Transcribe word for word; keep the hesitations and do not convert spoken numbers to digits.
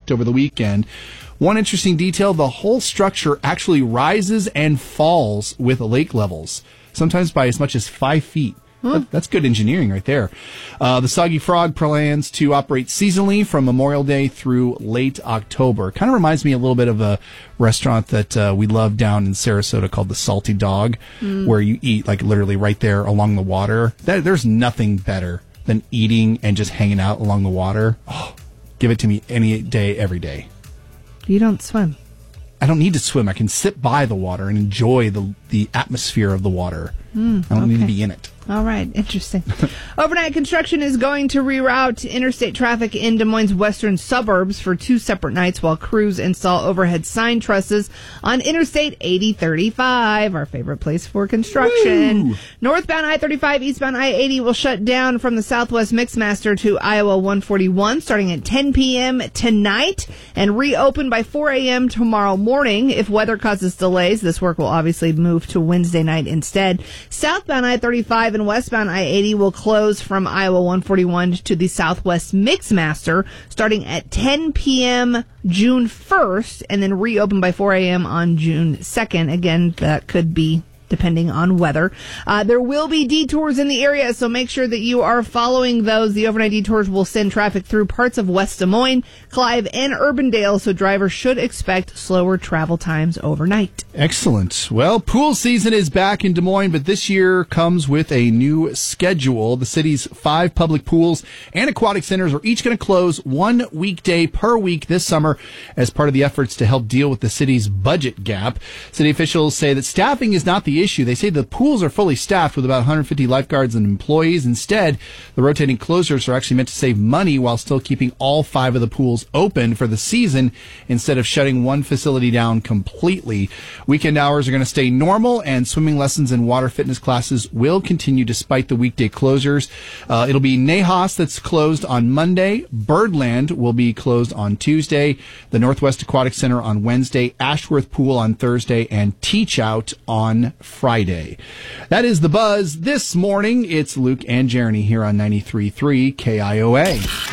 packed over the weekend. One interesting detail, the whole structure actually rises and falls with lake levels, sometimes by as much as five feet. Huh. That's good engineering right there. Uh, the Soggy Frog plans to operate seasonally from Memorial Day through late October. Kind of reminds me a little bit of a restaurant that uh, we love down in Sarasota called the Salty Dog, mm. where you eat like literally right there along the water. That, there's nothing better than eating and just hanging out along the water. Oh, give it to me any day, every day. You don't swim. I don't need to swim. I can sit by the water and enjoy the the atmosphere of the water. Mm, I don't okay. need to be in it. All right, interesting. Overnight construction is going to reroute interstate traffic in Des Moines' western suburbs for two separate nights while crews install overhead sign trusses on Interstate eighty thirty-five, our favorite place for construction. Woo! Northbound I thirty-five, eastbound I eighty will shut down from the Southwest Mixmaster to Iowa one forty-one starting at ten p.m. tonight and reopen by four a.m. tomorrow morning. If weather causes delays, this work will obviously move to Wednesday night instead. Southbound I thirty-five and westbound I eighty will close from Iowa one forty-one to the Southwest Mixmaster starting at ten p.m. June first and then reopen by four a.m. on June second. Again, that could be depending on weather. Uh, there will be detours in the area, so make sure that you are following those. The overnight detours will send traffic through parts of West Des Moines, Clive, and Urbandale, so drivers should expect slower travel times overnight. Excellent. Well, pool season is back in Des Moines, but this year comes with a new schedule. The city's five public pools and aquatic centers are each going to close one weekday per week this summer as part of the efforts to help deal with the city's budget gap. City officials say that staffing is not the issue. They say the pools are fully staffed with about one hundred fifty lifeguards and employees. Instead, the rotating closures are actually meant to save money while still keeping all five of the pools open for the season instead of shutting one facility down completely. Weekend hours are going to stay normal, and swimming lessons and water fitness classes will continue despite the weekday closures. Uh, it'll be Nahas that's closed on Monday. Birdland will be closed on Tuesday. The Northwest Aquatic Center on Wednesday. Ashworth Pool on Thursday, and Teach Out on Friday. That is the buzz this morning. It's Luke and Jeremy here on ninety-three point three K I O A.